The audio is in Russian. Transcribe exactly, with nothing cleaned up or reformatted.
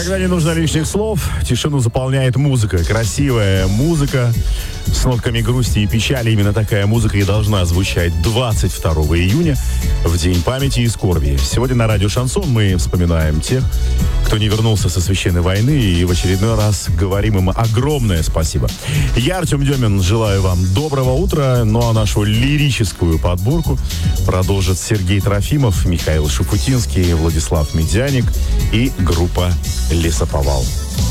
Когда не нужно лишних слов, тишину заполняет музыка. Красивая музыка с нотками грусти и печали. Именно такая музыка и должна звучать двадцать второго июня, в День памяти и скорби. Сегодня на радио «Шансон» мы вспоминаем тех, кто не вернулся со священной войны, и в очередной раз говорим им огромное спасибо. Я, Артем Демин, желаю вам доброго утра. Ну а нашу лирическую подборку продолжат Сергей Трофимов, Михаил Шуфутинский, Владислав Медяник и группа «Лесоповал».